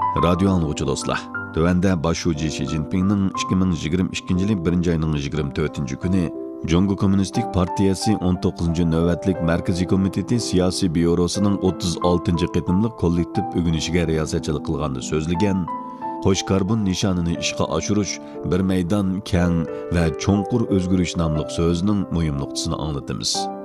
Radio anlıqçı dostlar. Tövəndə başçı Xi Jinping'nin 2022 yılı 1 ayının 24 günü Jongo Kommunistik Partiyası 19. növbətlik Mərkəzi Komiteti Siyasi Bürosu'nun 36. qetimlik kollektiv ügünüşüge riyasetçilik qılğandı sözlügen, Qo'sh karbon nishonini ishga oshirish bir maydon keng va cho'nqur o'zgarish nomli so'zning muhim nuqtasini anglatamiz.